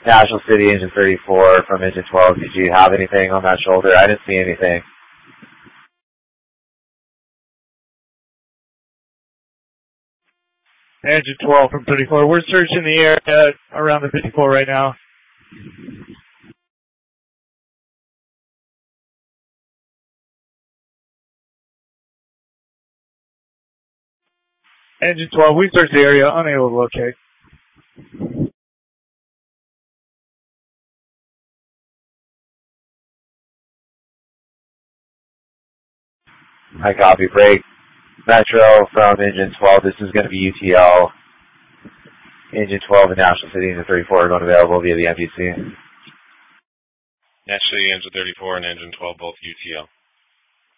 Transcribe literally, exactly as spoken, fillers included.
National City, engine thirty-four from engine twelve. Did you have anything on that shoulder? I didn't see anything. Engine twelve from thirty-four. We're searching the area around the fifty-four right now. Engine twelve, we searched the area, unable to locate. I copy. Break. Metro from engine twelve. This is going to be U T L. Engine twelve and National City, engine thirty-four are going available via the M D C. National City, engine thirty-four and engine twelve, both U T L.